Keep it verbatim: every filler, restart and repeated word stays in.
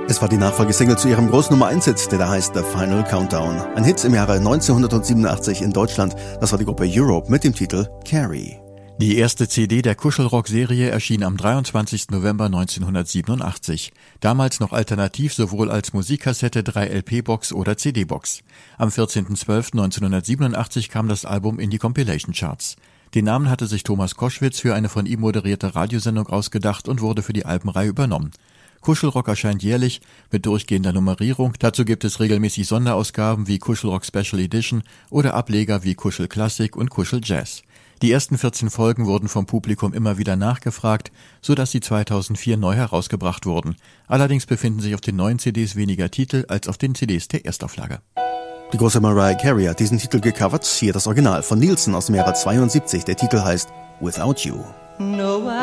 Es war die Nachfolgesingle zu ihrem Großnummer eins Hit, der da heißt The Final Countdown. Ein Hit im Jahre neunzehnhundertsiebenundachtzig in Deutschland. Das war die Gruppe Europe mit dem Titel Carrie. Die erste C D der Kuschelrock-Serie erschien am dreiundzwanzigsten November neunzehnhundertsiebenundachtzig. Damals noch alternativ sowohl als Musikkassette, drei L P-Box oder C D-Box. Am vierzehnten zwölften neunzehnhundertsiebenundachtzig kam das Album in die Compilation-Charts. Den Namen hatte sich Thomas Koschwitz für eine von ihm moderierte Radiosendung ausgedacht und wurde für die Albenreihe übernommen. Kuschelrock erscheint jährlich mit durchgehender Nummerierung. Dazu gibt es regelmäßig Sonderausgaben wie Kuschelrock Special Edition oder Ableger wie Kuschel Classic und Kuschel Jazz. Die ersten vierzehn Folgen wurden vom Publikum immer wieder nachgefragt, sodass sie zweitausendvier neu herausgebracht wurden. Allerdings befinden sich auf den neuen C Ds weniger Titel als auf den C Ds der Erstauflage. Die große Mariah Carey hat diesen Titel gecovert. Hier das Original von Nielsen aus dem Jahre zweiundsiebzig. Der Titel heißt Without You. No,